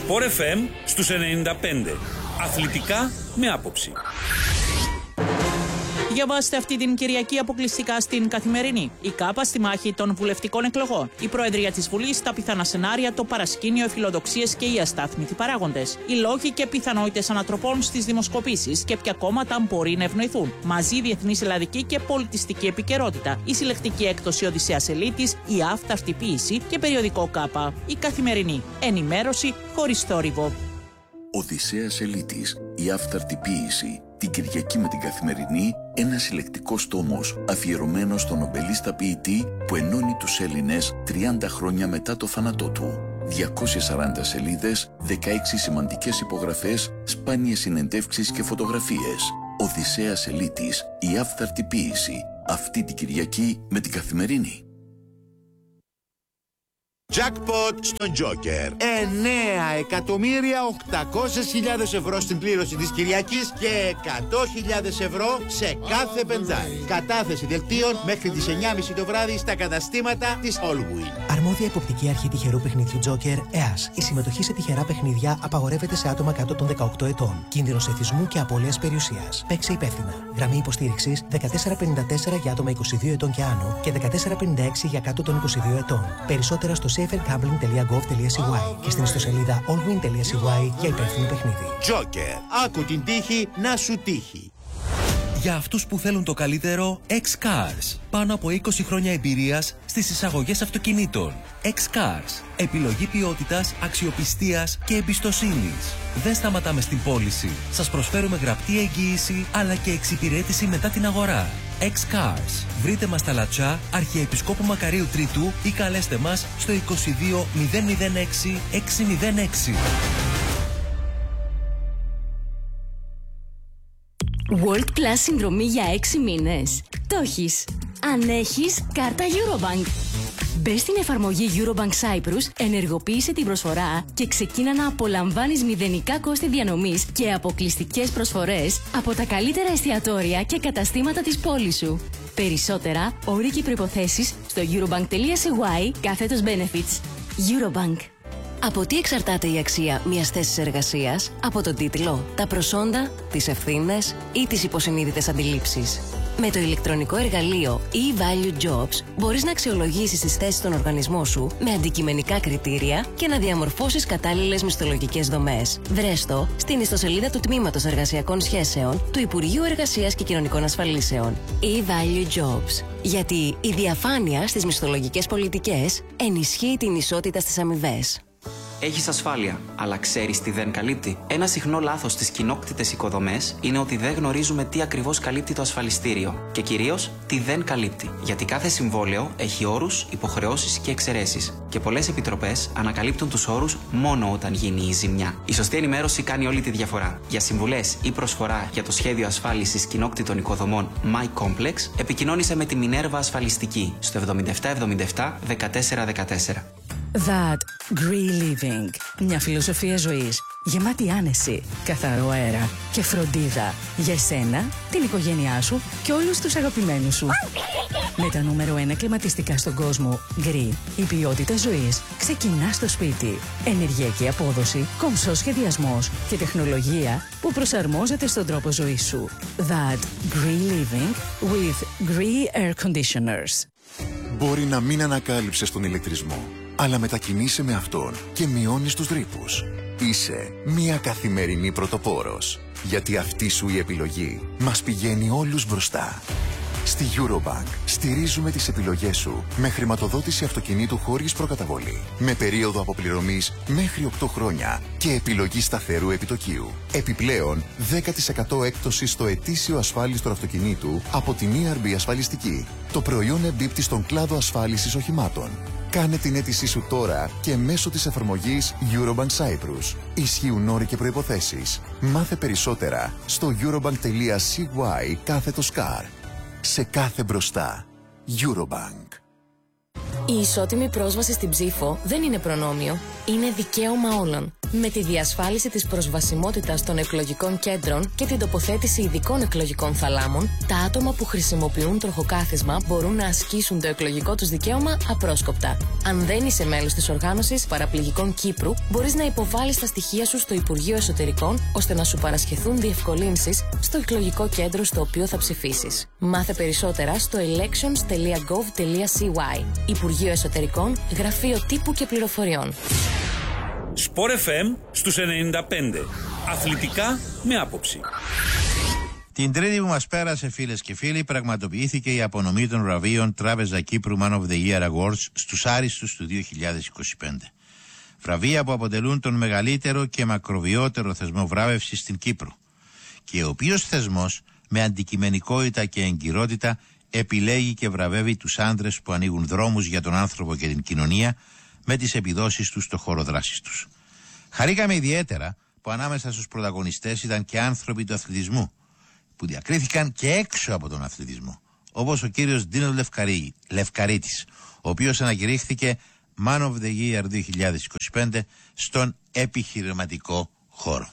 Sport FM στους 95. Αθλητικά με άποψη. Διαβάστε αυτή την Κυριακή αποκλειστικά στην Καθημερινή. Η ΚΑΠΑ στη μάχη των βουλευτικών εκλογών. Η Προεδρία της Βουλής, τα πιθανά σενάρια, το παρασκήνιο, οι φιλοδοξίες και οι αστάθμητοι παράγοντες. Οι λόγοι και πιθανότητες ανατροπών στις δημοσκοπήσεις και ποια κόμματα μπορεί να ευνοηθούν. Μαζί διεθνής ελλαδική και πολιτιστική επικαιρότητα. Η συλλεκτική έκδοση Οδυσσέας Ελίτης, η αυταρτιποίηση και περιοδικό ΚΑΠΑ. Η Καθημερινή. Ενημέρωση χωρίς θόρυβο. Οδυσσέας Ελίτης, η αυταρτιποίηση. Την Κυριακή με την Καθημερινή, ένα συλλεκτικός τόμος αφιερωμένο στον νομπελίστα ποιητή που ενώνει τους Έλληνες 30 χρόνια μετά το θάνατό του. 240 σελίδες, 16 σημαντικές υπογραφές, σπάνιες συνεντεύξεις και φωτογραφίες. Οδυσσέας Ελίτης, η αυταρτιποίηση. Αυτή την Κυριακή με την Καθημερινή. Jackpot στον Joker. 9.800.000 ευρώ στην κλήρωση της Κυριακής και 100.000 ευρώ σε κάθε πεντάρι. Κατάθεση δελτίων μέχρι τις 9.30 το βράδυ στα καταστήματα της Allwin. Αρμόδια υποπτική αρχή τυχερού παιχνιδιού Joker, ΕΑΣ. Η συμμετοχή σε τυχερά παιχνίδια απαγορεύεται σε άτομα κάτω των 18 ετών. Κίνδυνος εθισμού και απώλειας περιουσίας. Παίξε υπεύθυνα. Γραμμή υποστήριξης 1454 για άτομα 22 ετών και άνω και 1456 για κάτω των 22 ετών. Περισσότερα στο safergambling.gov.cy και στην ιστοσελίδα allwin.cy για υπεύθυνο παιχνίδι. Joker. Άκου την τύχη να σου τύχει. Για αυτούς που θέλουν το καλύτερο, X-Cars. Πάνω από 20 χρόνια εμπειρίας στις εισαγωγές αυτοκινήτων. X-Cars. Επιλογή ποιότητας, αξιοπιστίας και εμπιστοσύνης. Δεν σταματάμε στην πώληση. Σας προσφέρουμε γραπτή εγγύηση αλλά και εξυπηρέτηση μετά την αγορά. X-Cars. Βρείτε μας στα Λατσά, Αρχιεπισκόπου Μακαρίου Τρίτου ή καλέστε μας στο 22 006 606. World Class συνδρομή για 6 μήνες. Το έχεις. Αν έχεις κάρτα Eurobank. Μπες στην εφαρμογή Eurobank Cyprus, ενεργοποίησε την προσφορά και ξεκίνα να απολαμβάνεις μηδενικά κόστη διανομής και αποκλειστικές προσφορές από τα καλύτερα εστιατόρια και καταστήματα της πόλης σου. Περισσότερα, όροι και προϋποθέσεις στο eurobank.cy/benefits. Eurobank. Από τι εξαρτάται η αξία μιας θέσης εργασίας? Από τον τίτλο, τα προσόντα, τις ευθύνες ή τις υποσυνείδητες αντιλήψεις. Με το ηλεκτρονικό εργαλείο e-Value Jobs μπορείς να αξιολογήσεις τις θέσεις στον οργανισμό σου με αντικειμενικά κριτήρια και να διαμορφώσεις κατάλληλες μισθολογικές δομές. Βρες το στην ιστοσελίδα του Τμήματος Εργασιακών Σχέσεων του Υπουργείου Εργασίας και Κοινωνικών Ασφαλίσεων. e-Value Jobs. Γιατί η διαφάνεια στις μισθολογικές πολιτικές ενισχύει την ισότητα στις αμοιβές. Έχεις ασφάλεια, αλλά ξέρεις τι δεν καλύπτει? Ένα συχνό λάθος στις κοινόκτητες οικοδομές είναι ότι δεν γνωρίζουμε τι ακριβώς καλύπτει το ασφαλιστήριο και κυρίως τι δεν καλύπτει. Γιατί κάθε συμβόλαιο έχει όρους, υποχρεώσεις και εξαιρέσεις. Και πολλές επιτροπές ανακαλύπτουν τους όρους μόνο όταν γίνει η ζημιά. Η σωστή ενημέρωση κάνει όλη τη διαφορά. Για συμβουλές ή προσφορά για το σχέδιο ασφάλισης κοινόκτητων οικοδομών My Complex, επικοινώνησε με τη Μινέρβα Ασφαλιστική στο 7777 1414. That Green Living. Μια φιλοσοφία ζωής γεμάτη άνεση, καθαρό αέρα και φροντίδα για εσένα, την οικογένειά σου και όλους τους αγαπημένους σου. Με τα νούμερο 1 κλιματιστικά στον κόσμο, Green, η ποιότητα ζωής ξεκινά στο σπίτι. Ενεργειακή απόδοση, κομψός σχεδιασμός και τεχνολογία που προσαρμόζεται στον τρόπο ζωής σου. That Green Living with Green Air Conditioners. Μπορεί να μην ανακάλυψες τον ηλεκτρισμό, αλλά μετακινείσαι με αυτόν και μειώνεις τους ρήπους. Είσαι μια καθημερινή πρωτοπόρος, γιατί αυτή σου η επιλογή μας πηγαίνει όλους μπροστά. Στη Eurobank στηρίζουμε τις επιλογές σου με χρηματοδότηση αυτοκινήτου χωρίς προκαταβολή, με περίοδο αποπληρωμής μέχρι 8 χρόνια και επιλογή σταθερού επιτοκίου. Επιπλέον, 10% έκπτωση στο ετήσιο ασφάλιστρο αυτοκινήτου από την ERB Ασφαλιστική. Το προϊόν εμπίπτει στον κλάδο ασφάλισης οχημάτων. Κάνε την αίτησή σου τώρα και μέσω της εφαρμογής Eurobank Cyprus. Ισχύουν όροι και προϋποθέσεις. Μάθε περισσότερα στο eurobank.cy/car. Σε κάθε μπροστά. Eurobank. Η ισότιμη πρόσβαση στην ψήφο δεν είναι προνόμιο. είναι δικαίωμα όλων. Με τη διασφάλιση της προσβασιμότητας των εκλογικών κέντρων και την τοποθέτηση ειδικών εκλογικών θαλάμων, τα άτομα που χρησιμοποιούν τροχοκάθισμα μπορούν να ασκήσουν το εκλογικό τους δικαίωμα απρόσκοπτα. Αν δεν είσαι μέλος της Οργάνωσης Παραπληγικών Κύπρου, μπορείς να υποβάλεις τα στοιχεία σου στο Υπουργείο Εσωτερικών, ώστε να σου παρασχεθούν διευκολύνσεις στο εκλογικό κέντρο στο οποίο θα ψηφίσεις. Μάθε περισσότερα στο elections.gov.cy. Υπουργείο Εσωτερικών, Γραφείο Τύπου και Πληροφοριών. Σπορ FM στους 95. Αθλητικά με άποψη. Την Τρίτη που μας πέρασε, φίλες και φίλοι, πραγματοποιήθηκε η απονομή των βραβείων Τράπεζα Κύπρου Man of the Year Awards στους άριστους του 2025. Βραβεία που αποτελούν τον μεγαλύτερο και μακροβιότερο θεσμό βράβευσης στην Κύπρο, και ο οποίος θεσμός με αντικειμενικότητα και εγκυρότητα επιλέγει και βραβεύει τους άντρες που ανοίγουν δρόμους για τον άνθρωπο και την κοινωνία με τις επιδόσεις τους στο χώρο δράσης τους. Χαρήκαμε ιδιαίτερα που ανάμεσα στους πρωταγωνιστές ήταν και άνθρωποι του αθλητισμού, που διακρίθηκαν και έξω από τον αθλητισμό, όπως ο κύριος Ντίνος Λευκαρίτης, ο οποίος ανακηρύχθηκε Man of the Year 2025 στον επιχειρηματικό χώρο.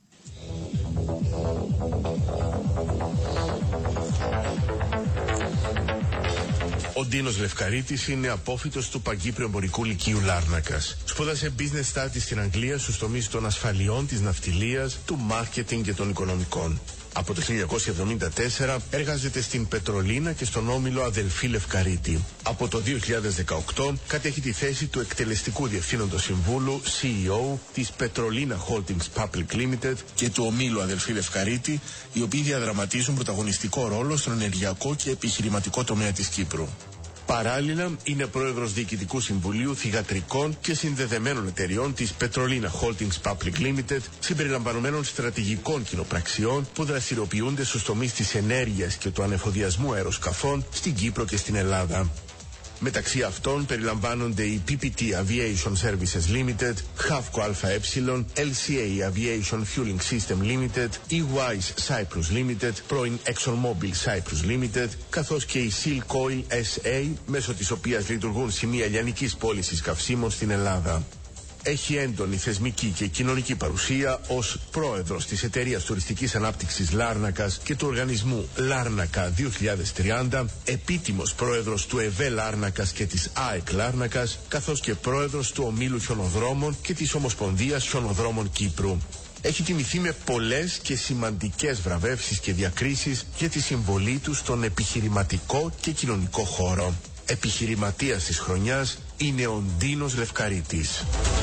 Ο Ντίνος Λευκαρίτης είναι απόφοιτος του Παγκύπριου Εμπορικού Λυκείου Λάρνακας. Σπούδασε business studies στην Αγγλία στους τομείς των ασφαλιών, της ναυτιλίας, του marketing και των οικονομικών. Από το 1974 εργάζεται στην Πετρολίνα και στον όμιλο Αδελφή Λευκαρίτη. Από το 2018 κατέχει τη θέση του εκτελεστικού διευθύνοντος συμβούλου CEO της Πετρολίνα Holdings Public Limited και του ομίλου Αδελφή Λευκαρίτη, οι οποίοι διαδραματίζουν πρωταγωνιστικό ρόλο στον ενεργειακό και επιχειρηματικό τομέα της Κύπρου. Παράλληλα, είναι πρόεδρος Διοικητικού Συμβουλίου Θυγατρικών και Συνδεδεμένων Εταιριών της Πετρολίνα Holdings Public Limited, συμπεριλαμβανομένων στρατηγικών κοινοπραξιών που δραστηριοποιούνται στους τομείς της ενέργειας και του ανεφοδιασμού αεροσκαφών στην Κύπρο και στην Ελλάδα. Μεταξύ αυτών περιλαμβάνονται η PPT Aviation Services Limited, Havco ΑΕ, LCA Aviation Fueling System Limited, EWISE Cyprus Limited, πρώην ExxonMobil Cyprus Limited, καθώς και η Silk Oil SA, μέσω της οποίας λειτουργούν σημεία λιανικής πώλησης καυσίμων στην Ελλάδα. Έχει έντονη θεσμική και κοινωνική παρουσία ως πρόεδρος της Εταιρείας Τουριστικής Ανάπτυξης Λάρνακας και του οργανισμού Λάρνακα 2030, επίτιμος πρόεδρος του ΕΒΕ Λάρνακας και της ΑΕΚ Λάρνακας, καθώς και πρόεδρος του Ομίλου Χιονοδρόμων και της Ομοσπονδίας Χιονοδρόμων Κύπρου. Έχει τιμηθεί με πολλές και σημαντικές βραβεύσεις και διακρίσεις για τη συμβολή του στον επιχειρηματικό και κοινωνικό χώρο. Επιχειρηματίας της χρονιάς είναι ο Ντίνος Λευκαρίτης.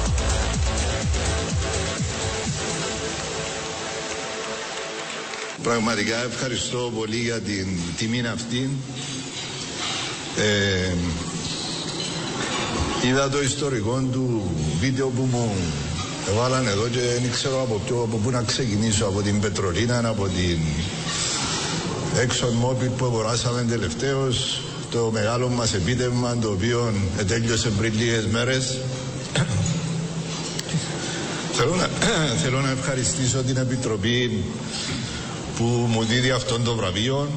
Πραγματικά ευχαριστώ πολύ για την τιμή αυτή. Είδα το ιστορικό του βίντεο που μου έβαλαν εδώ και δεν ξέρω από πού να ξεκινήσω, από την Πετρολίνα, από την ExxonMobil που αγοράσαμε τελευταίως, το μεγάλο μας επίτευγμα το οποίο τέλειωσε πριν λίγες μέρες. Θέλω να ευχαριστήσω την Επιτροπή που μου δίδει αυτόν το βραβείο.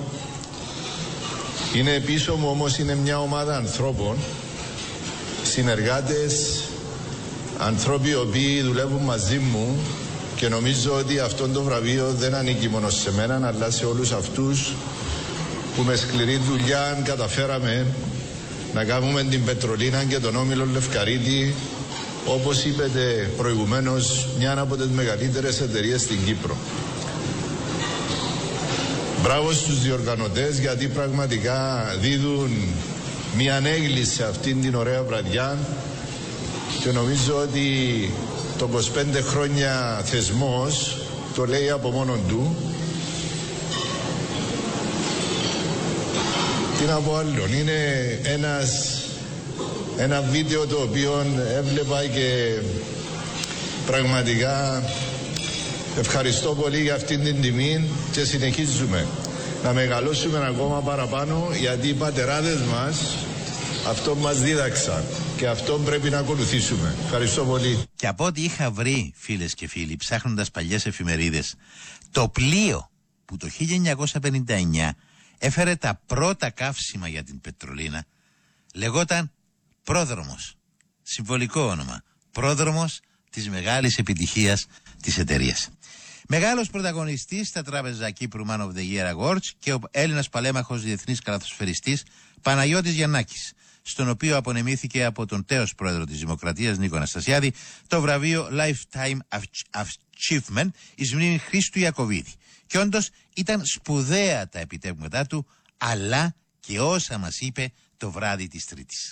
Είναι πίσω μου όμως είναι μια ομάδα ανθρώπων, συνεργάτες, ανθρώποι οι οποίοι δουλεύουν μαζί μου, και νομίζω ότι αυτό το βραβείο δεν ανήκει μόνο σε μένα αλλά σε όλους αυτούς που με σκληρή δουλειά καταφέραμε να κάνουμε την Πετρολίνα και τον όμιλο Λευκαρίτη, όπως είπετε προηγουμένως, μια από τις μεγαλύτερες εταιρείες στην Κύπρο. Μπράβο στους διοργανωτές, γιατί πραγματικά δίδουν μια ανέγλυση σε αυτήν την ωραία βραδιά, και νομίζω ότι το 25 χρόνια θεσμός το λέει από μόνον του. Τι να πω άλλον, είναι ένα βίντεο το οποίο έβλεπα και πραγματικά ευχαριστώ πολύ για αυτήν την τιμή, και συνεχίζουμε να μεγαλώσουμε ακόμα παραπάνω, γιατί οι πατεράδες μας αυτό μας δίδαξαν και αυτό πρέπει να ακολουθήσουμε. Ευχαριστώ πολύ. Και από ό,τι είχα βρει, φίλες και φίλοι, ψάχνοντας παλιές εφημερίδες, το πλοίο που το 1959 έφερε τα πρώτα καύσιμα για την Πετρολίνα λεγόταν Πρόδρομος. Συμβολικό όνομα. πρόδρομος της μεγάλης επιτυχίας της εταιρείας. Μεγάλος πρωταγωνιστής στα Τράπεζα Κύπρου Man of the Year Awards και ο Έλληνας παλέμαχος διεθνής καλαθοσφαιριστής Παναγιώτης Γιαννάκης, στον οποίο απονεμήθηκε από τον τέος πρόεδρο της Δημοκρατίας Νίκο Αναστασιάδη το βραβείο Lifetime Achievement εις μνήμη Χρήστου Ιακωβίδη. Και όντως ήταν σπουδαία τα επιτεύγματά του, αλλά και όσα μας είπε το βράδυ της Τρίτης.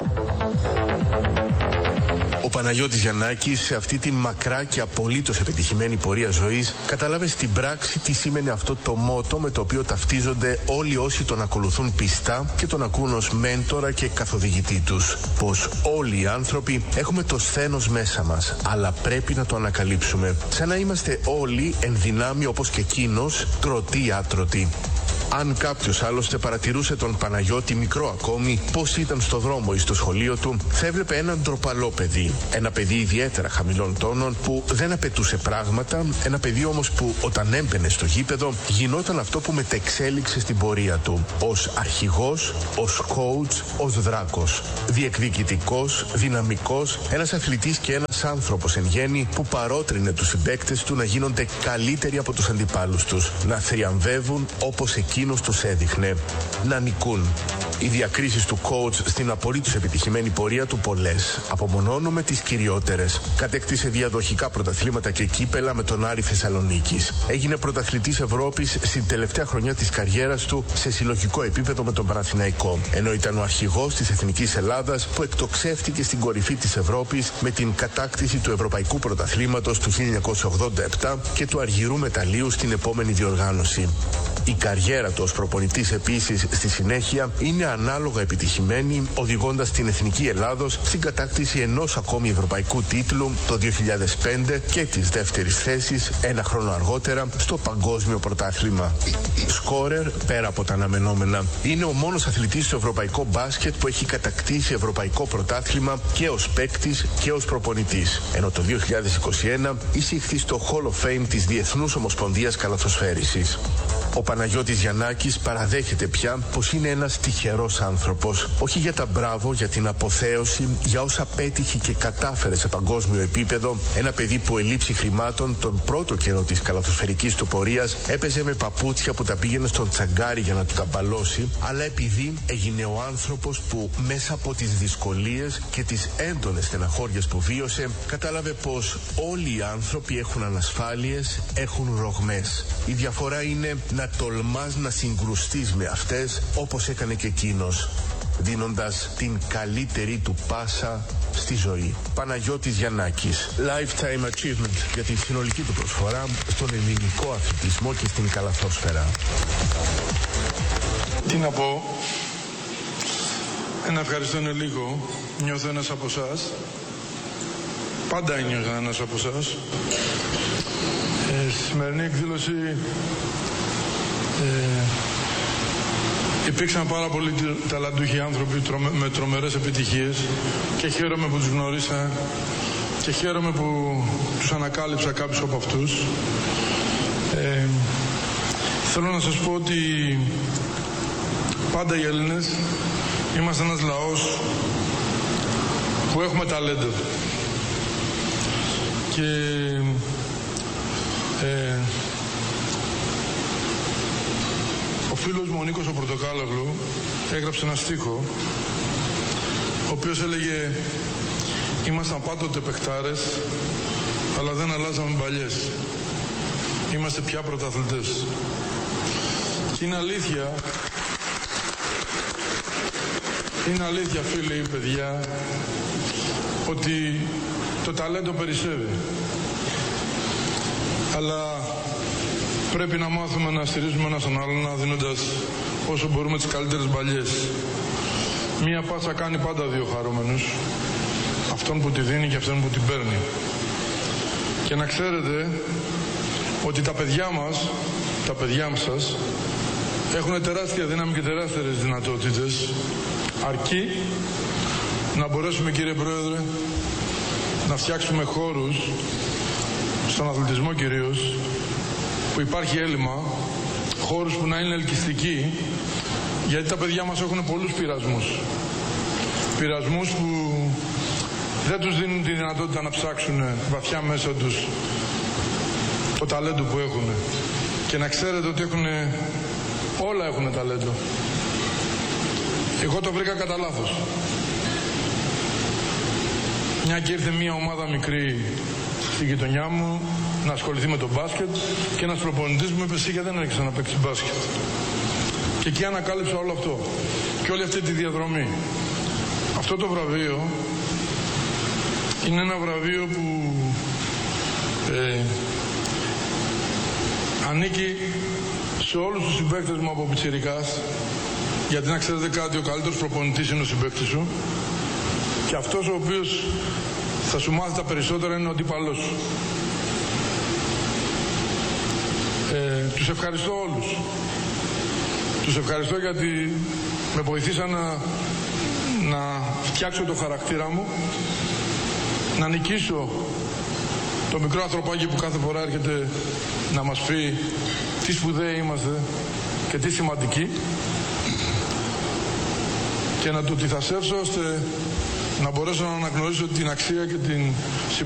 Ο Παναγιώτης Γιαννάκης, σε αυτή την μακρά και απολύτως επιτυχημένη πορεία ζωής, κατάλαβε στην πράξη τι σήμαινε αυτό το μότο με το οποίο ταυτίζονται όλοι όσοι τον ακολουθούν πιστά και τον ακούν ως μέντορα και καθοδηγητή τους. Πως όλοι οι άνθρωποι έχουμε το σθένος μέσα μας, αλλά πρέπει να το ανακαλύψουμε. Σαν να είμαστε όλοι εν δυνάμει όπως και εκείνος, τρωτοί άτρωτοι. Αν κάποιος άλλωστε παρατηρούσε τον Παναγιώτη μικρό ακόμη πώς ήταν στο δρόμο ή στο σχολείο του, θα έβλεπε έναν ντροπαλό παιδί. Ένα παιδί ιδιαίτερα χαμηλών τόνων που δεν απαιτούσε πράγματα, ένα παιδί όμως που όταν έμπαινε στο γήπεδο γινόταν αυτό που μετεξέλιξε στην πορεία του. Ως αρχηγός, ως coach, ως δράκος. Διεκδικητικός, δυναμικός, ένας αθλητής και ένας άνθρωπος εν γέννη που παρότρινε τους συμπαίκτες του να γίνονται καλύτεροι από τους αντιπάλους τους, να θριαμβεύουν όπως εκείνος τους έδειχνε, να νικούν. Οι διακρίσεις του coach στην απολύτως επιτυχημένη πορεία του πολλές. Απομονώνουμε τις κυριότερες. Κατέκτησε διαδοχικά πρωταθλήματα και κύπελα με τον Άρη Θεσσαλονίκης. Έγινε πρωταθλητής Ευρώπης στην τελευταία χρονιά της καριέρας του σε συλλογικό επίπεδο με τον Παναθηναϊκό. Ενώ ήταν ο αρχηγός της Εθνικής Ελλάδας που εκτοξεύτηκε στην κορυφή της Ευρώπης με την κατάκτηση του Ευρωπαϊκού Πρωταθλήματος του 1987 και του αργυρού μεταλλίου στην επόμενη διοργάνωση. Η καριέρα του ως προπονητής επίσης στη συνέχεια είναι ανάλογα επιτυχημένη, οδηγώντας την Εθνική Ελλάδος στην κατάκτηση ενός ακόμη ευρωπαϊκού τίτλου το 2005 και της δεύτερης θέσης ένα χρόνο αργότερα στο Παγκόσμιο Πρωτάθλημα. Σκόρερ, πέρα από τα αναμενόμενα, είναι ο μόνος αθλητής στο ευρωπαϊκό μπάσκετ που έχει κατακτήσει ευρωπαϊκό πρωτάθλημα και ως παίκτης και ως προπονητής. Ενώ το 2021 εισήχθη στο Hall of Fame της Διεθνούς Ομοσπονδίας Καλαθοσφαίρισης. Ο Παναγιώτης Γιαννάκης παραδέχεται πια πως είναι ένας τυχερός άνθρωπος. Όχι για τα μπράβο, για την αποθέωση, για όσα πέτυχε και κατάφερε σε παγκόσμιο επίπεδο. Ένα παιδί που ελήψη χρημάτων τον πρώτο καιρό της καλαθοσφαιρικής του πορείας έπαιζε με παπούτσια που τα πήγαινε στον τσαγκάρι για να του τα μπαλώσει, αλλά επειδή έγινε ο άνθρωπος που μέσα από τις δυσκολίες και τις έντονες στεναχώριες που βίωσε, κατάλαβε πως όλοι οι άνθρωποι έχουν ανασφάλειες, έχουν ρογμές. Η διαφορά είναι να τολμάς να συγκρουστείς με αυτές όπως έκανε και εκείνος, δίνοντας την καλύτερη του πάσα στη ζωή. Παναγιώτης Γιαννάκης, Lifetime Achievement για τη συνολική του προσφορά στον ελληνικό αθλητισμό και στην καλαθόσφαιρα. Τι να πω, ένα ευχαριστώ είναι λίγο, νιώθω ένας από εσάς, πάντα νιώθω ένας από εσάς. Στη σημερινή εκδήλωση υπήρξαν πάρα πολλοί ταλαντούχοι άνθρωποι με τρομερές επιτυχίες και χαίρομαι που τους γνώρισα και χαίρομαι που τους ανακάλυψα κάποιους από αυτούς. Θέλω να σας πω ότι πάντα οι Έλληνες είμαστε ένας λαός που έχουμε ταλέντο και ο φίλος μου ο Νίκος ο Πορτοκάλαγλου έγραψε ένα στίχο ο οποίος έλεγε «Ήμασταν πάντοτε παιχτάρες αλλά δεν αλλάζαμε μπαλιές. Είμαστε πια πρωταθλητές». Και είναι αλήθεια φίλοι, παιδιά, ότι το ταλέντο περισσεύει. Αλλά πρέπει να μάθουμε να στηρίζουμε ένας τον άλλον, δίνοντας όσο μπορούμε τις καλύτερες μπαλιές. Μία πάσα κάνει πάντα δύο χαρούμενους, αυτόν που τη δίνει και αυτόν που την παίρνει. Και να ξέρετε ότι τα παιδιά μας, τα παιδιά σας, έχουν τεράστια δύναμη και τεράστιες δυνατότητες, αρκεί να μπορέσουμε, κύριε Πρόεδρε, να φτιάξουμε χώρους στον αθλητισμό κυρίως, που υπάρχει έλλειμμα, χώρους που να είναι ελκυστικοί, γιατί τα παιδιά μας έχουν πολλούς πειρασμούς. Πειρασμούς που δεν τους δίνουν τη δυνατότητα να ψάξουν βαθιά μέσα τους το ταλέντο που έχουν. Και να ξέρετε ότι όλα έχουν ταλέντο. Εγώ το βρήκα κατά λάθος. Μια και ήρθε μια ομάδα μικρή στη γειτονιά μου να ασχοληθεί με το μπάσκετ και ένας προπονητής μου είπε: «Σίγα δεν έρχεσαι να παίξεις μπάσκετ». Και εκεί ανακάλυψα όλο αυτό και όλη αυτή τη διαδρομή. Αυτό το βραβείο είναι ένα βραβείο που ανήκει σε όλους τους συμπαίκτες μου από πιτσιρικάς, γιατί να ξέρετε κάτι, ο καλύτερος προπονητής είναι ο συμπαίκτης σου και αυτός ο οποίος θα σου μάθει τα περισσότερα είναι ο αντίπαλός σου. Τους ευχαριστώ όλους. Τους ευχαριστώ γιατί με βοηθήσαν να φτιάξω το χαρακτήρα μου, να νικήσω το μικρό ανθρωπάκι που κάθε φορά έρχεται να μας πει τι σπουδαίοι είμαστε και τι σημαντικοί, και να το τυθασεύσω ώστε να μπορέσω να αναγνωρίσω την αξία και την σημασία